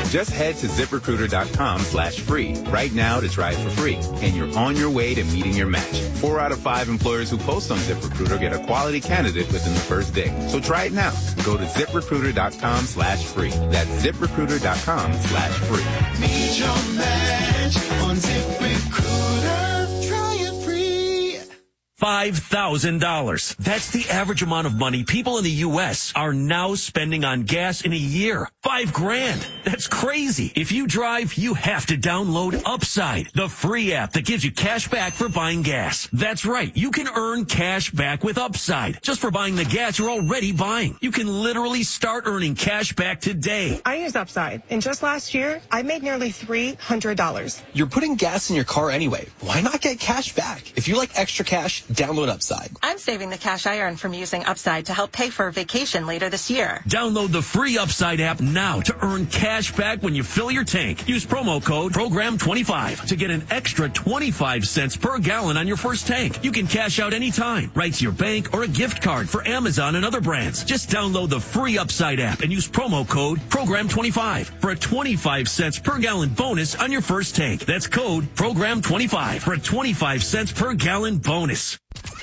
Just head to ZipRecruiter.com/free right now to try it for free, and you're on your way to meeting your match. 4 out of 5 employers who post on ZipRecruiter get a quality candidate within the first day. So try it now. Go to ZipRecruiter.com/free. That's ZipRecruiter.com/free. Meet your match on ZipRecruiter. Try it free. $5,000. That's the average amount of money people in the U.S. are now spending on gas in a year. $5,000. That's crazy. If you drive, you have to download Upside, the free app that gives you cash back for buying gas. That's right. You can earn cash back with Upside just for buying the gas you're already buying. You can literally start earning cash back today. I use Upside, and just last year, I made nearly $300. You're putting gas in your car anyway. Why not get cash back? If you like extra cash, download Upside. I'm saving the cash I earn from using Upside to help pay for a vacation later this year. Download the free Upside app now to earn cash back when you fill your tank. Use promo code PROGRAM25 to get an extra 25 cents per gallon on your first tank. You can cash out anytime, right to your bank or a gift card for Amazon and other brands. Just download the free Upside app and use promo code PROGRAM25 for a 25 cents per gallon bonus on your first tank. That's code PROGRAM25 for a 25 cents per gallon bonus.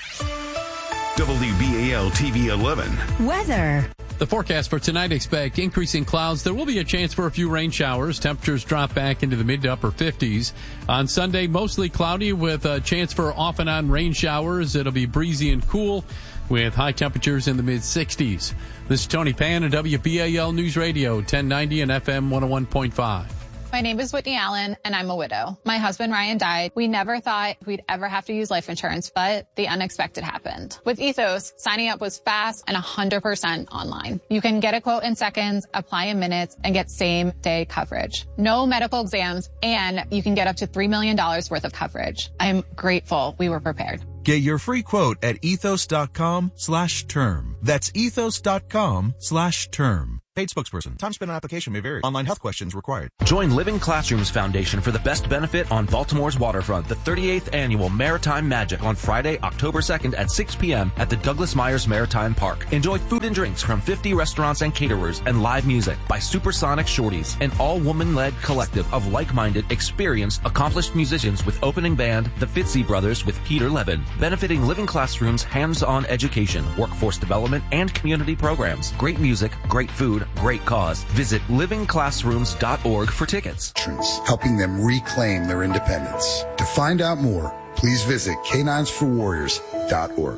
WBAL TV 11. Weather. The forecast for tonight, expect increasing clouds. There will be a chance for a few rain showers. Temperatures drop back into the mid to upper 50s. On Sunday, mostly cloudy with a chance for off and on rain showers. It'll be breezy and cool with high temperatures in the mid 60s. This is Tony Pan at WBAL News Radio, 1090 and FM 101.5. My name is Whitney Allen, and I'm a widow. My husband, Ryan, died. We never thought we'd ever have to use life insurance, but the unexpected happened. With Ethos, signing up was fast and 100% online. You can get a quote in seconds, apply in minutes, and get same-day coverage. No medical exams, and you can get up to $3 million worth of coverage. I'm grateful we were prepared. Get your free quote at ethos.com/term. That's ethos.com/term. Paid spokesperson. Time spent on application may vary. Online health questions required. Join Living Classrooms Foundation for the best benefit on Baltimore's waterfront, the 38th Annual Maritime Magic on Friday, October 2nd at 6 p.m. at the Douglas Myers Maritime Park. Enjoy food and drinks from 50 restaurants and caterers and live music by Supersonic Shorties, an all-woman-led collective of like-minded, experienced, accomplished musicians with opening band, the Fitzy Brothers with Peter Levin, benefiting Living Classrooms' hands-on education, workforce development, and community programs. Great music, great food, great cause. Visit livingclassrooms.org for tickets. Helping them reclaim their independence. To find out more, please visit caninesforwarriors.org.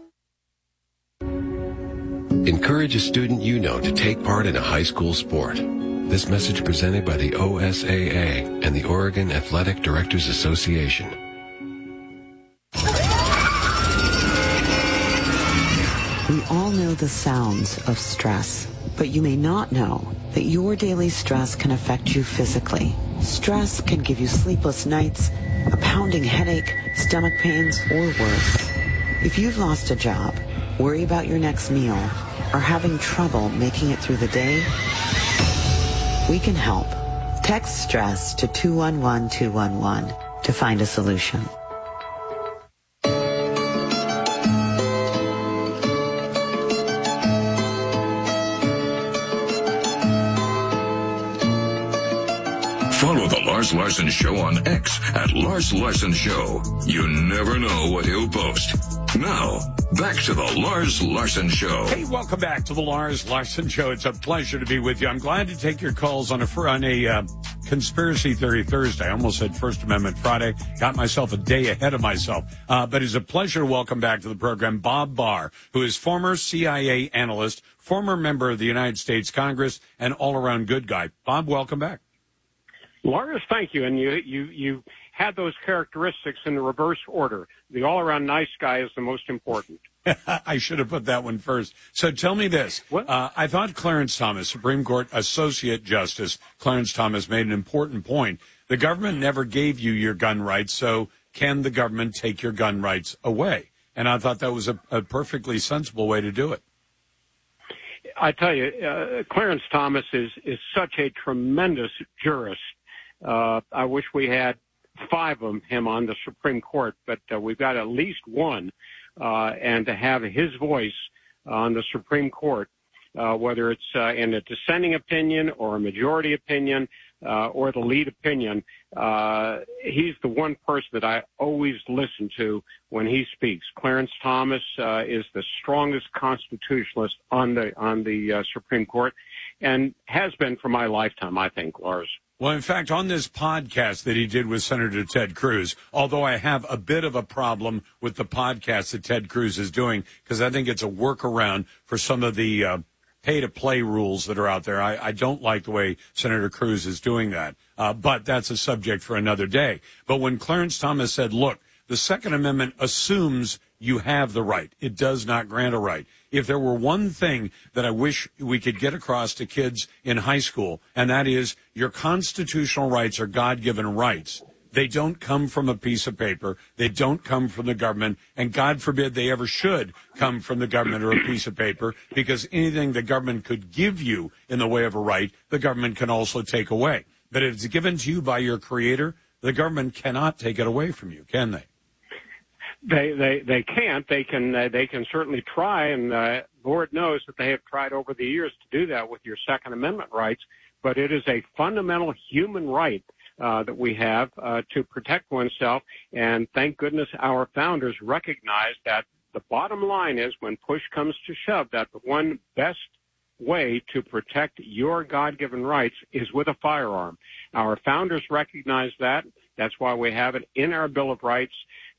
Encourage a student you know to take part in a high school sport. This message presented by the OSAA and the Oregon Athletic Directors Association. We all know the sounds of stress, but you may not know that your daily stress can affect you physically. Stress can give you sleepless nights, a pounding headache, stomach pains, or worse. If you've lost a job, worry about your next meal, or having trouble making it through the day, we can help. Text stress to 211-211 to find a solution. Follow The Lars Larson Show on X at Lars Larson Show. You never know what he'll post. Now, back to The Lars Larson Show. Hey, welcome back to The Lars Larson Show. It's a pleasure to be with you. I'm glad to take your calls on a Conspiracy Theory Thursday. I almost said First Amendment Friday. Got myself a day ahead of myself. But it's a pleasure to welcome back to the program Bob Barr, who is former CIA analyst, former member of the United States Congress, and all-around good guy. Bob, welcome back. Lars, thank you. And you had those characteristics in the reverse order. The all-around nice guy is the most important. I should have put that one first. So tell me this. I thought Clarence Thomas, Supreme Court Associate Justice Clarence Thomas, made an important point. The government never gave you your gun rights, so can the government take your gun rights away? And I thought that was a perfectly sensible way to do it. I tell you, Clarence Thomas is such a tremendous jurist. I wish we had 5 of him on the Supreme Court, but we've got at least one. And to have his voice on the Supreme Court whether it's in a dissenting opinion or a majority opinion or the lead opinion. He's the one person that I always listen to when he speaks. Clarence Thomas is the strongest constitutionalist on the Supreme Court, and has been for my lifetime, I think, Lars. Well, in fact, on this podcast that he did with Senator Ted Cruz, although I have a bit of a problem with the podcast that Ted Cruz is doing, because I think it's a workaround for some of the pay-to-play rules that are out there. I don't like the way Senator Cruz is doing that, but that's a subject for another day. But when Clarence Thomas said, look, the Second Amendment assumes you have the right. It does not grant a right. If there were one thing that I wish we could get across to kids in high school, and that is your constitutional rights are God-given rights. They don't come from a piece of paper. They don't come from the government. And God forbid they ever should come from the government or a piece of paper, because anything the government could give you in the way of a right, the government can also take away. But if it's given to you by your Creator, the government cannot take it away from you, can they? They can't. They can certainly try, and Lord knows that they have tried over the years to do that with your Second Amendment rights. But it is a fundamental human right that we have to protect oneself. And thank goodness our founders recognized that the bottom line is, when push comes to shove, that the one best way to protect your God-given rights is with a firearm. Our founders recognized that. That's why we have it in our Bill of Rights.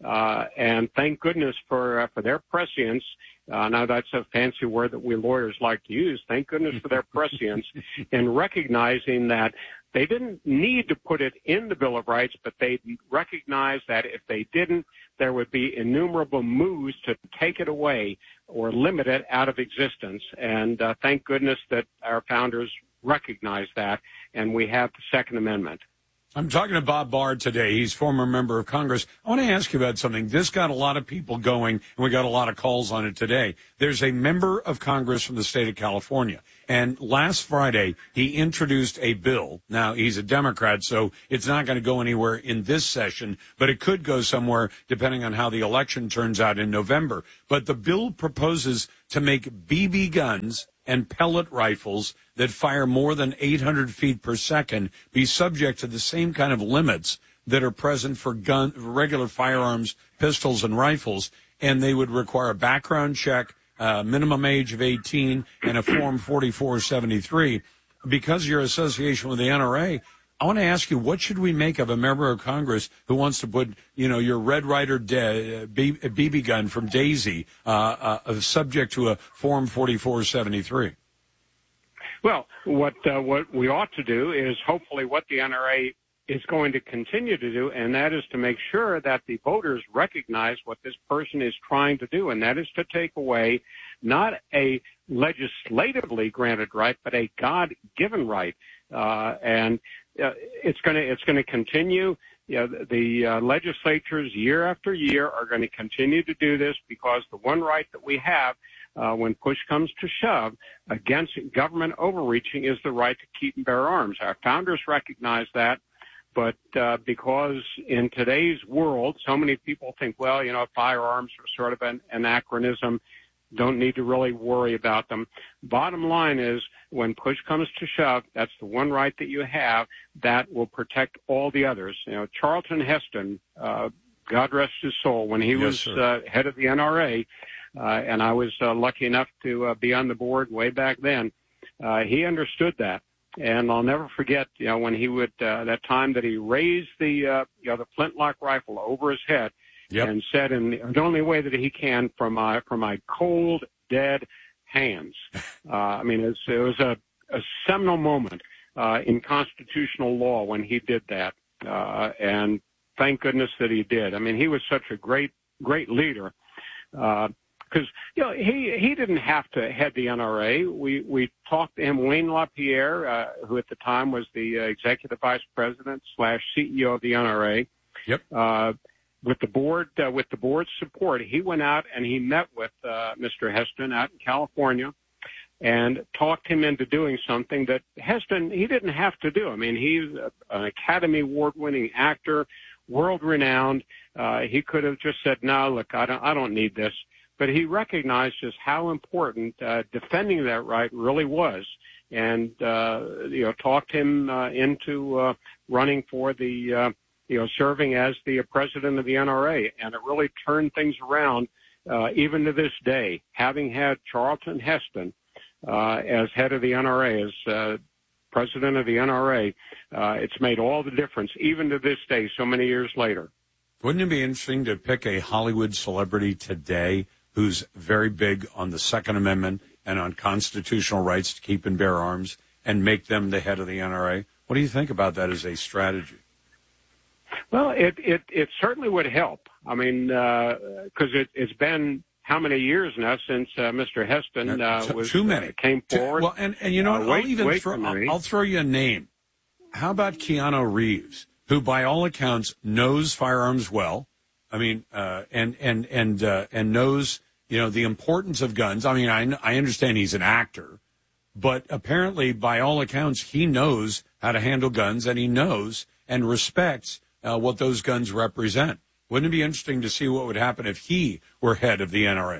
And thank goodness for their prescience. Now that's a fancy word that we lawyers like to use. Thank goodness for their prescience in recognizing that they didn't need to put it in the Bill of Rights, but they recognized that if they didn't, there would be innumerable moves to take it away or limit it out of existence. And thank goodness that our founders recognized that, and we have the Second Amendment. I'm talking to Bob Bard today. He's former member of Congress. I want to ask you about something. This got a lot of people going, and we got a lot of calls on it today. There's a member of Congress from the state of California, and last Friday he introduced a bill. Now, he's a Democrat, so it's not going to go anywhere in this session, but it could go somewhere depending on how the election turns out in November. But the bill proposes to make BB guns and pellet rifles that fire more than 800 feet per second be subject to the same kind of limits that are present for regular firearms, pistols, and rifles, and they would require a background check, minimum age of 18, and a Form 4473. Because of your association with the NRA, I want to ask you, what should we make of a member of Congress who wants to put, your Red Ryder BB gun from Daisy subject to a Form 4473? Well, what we ought to do is hopefully what the NRA is going to continue to do, and that is to make sure that the voters recognize what this person is trying to do, and that is to take away not a legislatively granted right, but a God-given right. And it's going to continue. The legislatures year after year are going to continue to do this, because the one right that we have when push comes to shove against government overreaching is the right to keep and bear arms. Our founders recognized that, but because in today's world, so many people think, well, firearms are sort of an anachronism, don't need to really worry about them. Bottom line is, when push comes to shove, that's the one right that you have that will protect all the others. Charlton Heston, God rest his soul, when he was head of the NRA, and I was lucky enough to be on the board way back then, he understood that. And I'll never forget, when he would, that time that he raised the flintlock rifle over his head, and said in the only way that he can, from my cold, dead hands. It was a seminal moment in constitutional law when he did that, and thank goodness that he did. He was such a great leader, because he didn't have to head the NRA. We talked to him, Wayne LaPierre, who at the time was the executive vice president / CEO of the NRA. With the board's support, he went out and he met with Mr. Heston out in California and talked him into doing something that Heston, he didn't have to do. He's an Academy Award-winning actor, world-renowned. He could have just said, no, look, I don't need this. but he recognized just how important defending that right really was, and talked him into running for the serving as the president of the NRA, and it really turned things around. Even to this day, having had Charlton Heston as head of the NRA, as president of the NRA, it's made all the difference, even to this day, so many years later. Wouldn't it be interesting to pick a Hollywood celebrity today who's very big on the Second Amendment and on constitutional rights to keep and bear arms and make them the head of the NRA? What do you think about that as a strategy? Well, it certainly would help. I mean, because it's been how many years now since Mr. Heston came forward? Well, and you know what? I'll throw you a name. How about Keanu Reeves, who by all accounts knows firearms well? I mean, and knows the importance of guns. I mean, I understand he's an actor, but apparently by all accounts he knows how to handle guns, and he knows and respects what those guns represent. Wouldn't it be interesting to see what would happen if he were head of the NRA?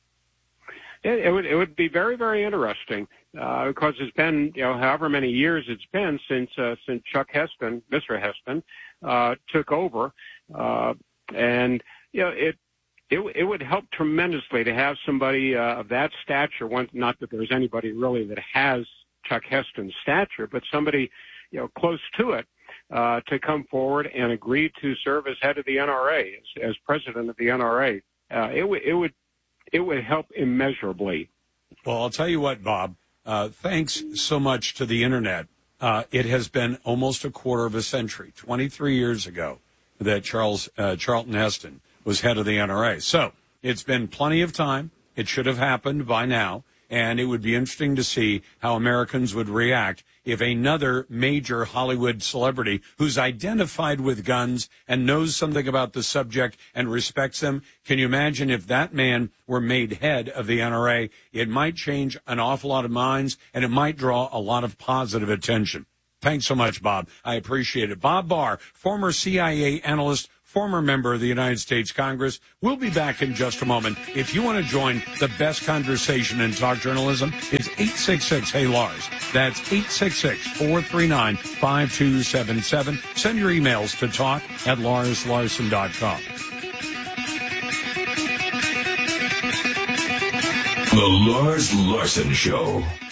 It would be very, very interesting because it's been however many years it's been since Chuck Heston, Mr. Heston, took over, and it would help tremendously to have somebody of that stature. Not that there's anybody really that has Chuck Heston's stature, but somebody close to it. To come forward and agree to serve as head of the NRA, as president of the NRA, it would help immeasurably. Well, I'll tell you what, Bob. Thanks so much to the internet. It has been almost a quarter of a century, 23 years ago, that Charlton Heston was head of the NRA. So it's been plenty of time. It should have happened by now. And it would be interesting to see how Americans would react if another major Hollywood celebrity who's identified with guns and knows something about the subject and respects them. Can you imagine if that man were made head of the NRA? It might change an awful lot of minds, and it might draw a lot of positive attention. Thanks so much, Bob. I appreciate it. Bob Barr, former CIA analyst, former member of the United States Congress. We'll be back in just a moment. If you want to join the best conversation in talk journalism, it's 866-HEY-LARS. That's 866-439-5277. Send your emails to talk@LarsLarson.com. The Lars Larson Show.